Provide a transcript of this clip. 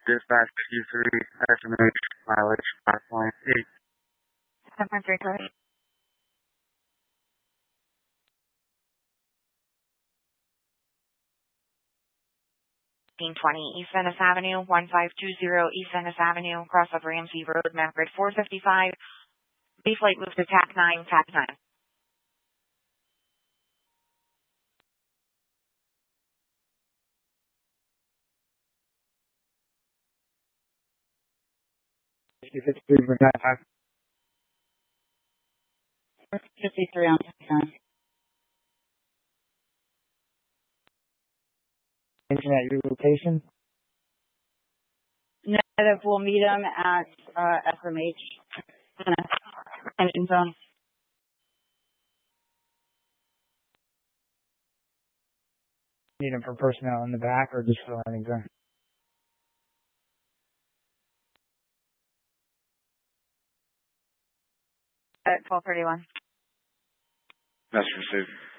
Dispatch Q3, SMH, mileage 5.8. 7.3, correct. 1520 East Venice Avenue, 1520 East Venice Avenue, cross of Ramsey Road, Maverick 455. B flight move to TAC 9, TAC 9. If it's 3.95. 53 on TAC 9. At your location? Negative, we'll meet them at SMH engine zone. Need them for personnel in the back or just for landing zone? At 1231. That's received.